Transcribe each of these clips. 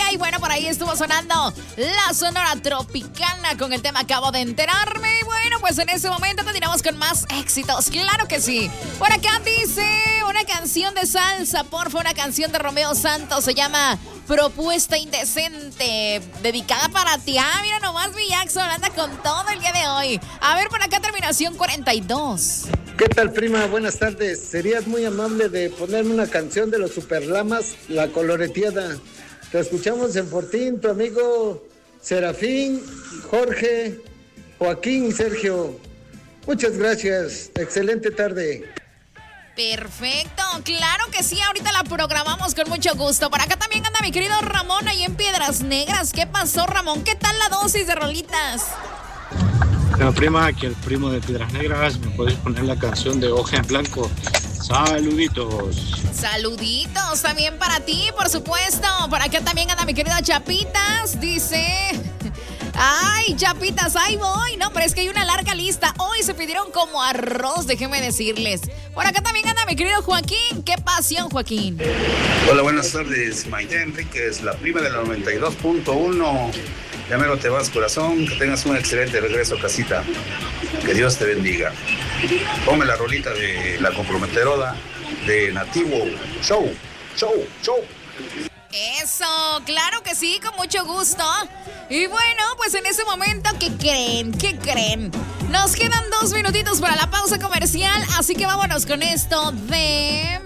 Y bueno, por ahí estuvo sonando la Sonora Tropicana con el tema Acabo de Enterarme. Y bueno, pues en ese momento continuamos con más éxitos. Claro que sí. Por acá dice una canción de salsa, porfa, una canción de Romeo Santos. Se llama Propuesta Indecente, dedicada para ti. Mira nomás, mi Jackson anda con todo el día de hoy. A ver, por acá terminación 42. ¿Qué tal, prima? Buenas tardes. ¿Serías muy amable de ponerme una canción de los Superlamas, La Coloreteada? Te escuchamos en Fortín, tu amigo Serafín, Jorge, Joaquín y Sergio. Muchas gracias. Excelente tarde. Perfecto, claro que sí, ahorita la programamos con mucho gusto. Por acá también anda mi querido Ramón ahí en Piedras Negras. ¿Qué pasó, Ramón? ¿Qué tal la dosis de rolitas? No, prima, aquí el primo de Piedras Negras, ¿me puedes poner la canción de Hoja en Blanco? Saluditos. Saluditos también para ti, por supuesto. Por acá también anda mi querido Chapitas, dice... Ay, Chapitas, ahí voy. No, pero es que hay una larga lista. Hoy se pidieron como arroz, déjenme decirles. Por acá también anda mi querido Joaquín. ¡Qué pasión, Joaquín! Hola, buenas tardes. Maite Enríquez, la prima de la 92.1. Ya mero te vas, corazón. Que tengas un excelente regreso a casita. Que Dios te bendiga. Ponme la rolita de La Comprometeroda de Nativo. Show, show, show. Eso, claro que sí, con mucho gusto. Y bueno, pues en ese momento, ¿qué creen? ¿Qué creen? Nos quedan 2 minutitos para la pausa comercial, así que vámonos con esto de...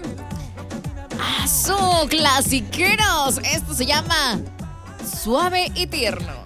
¡Su clasiqueros! Esto se llama Suave y Tierno.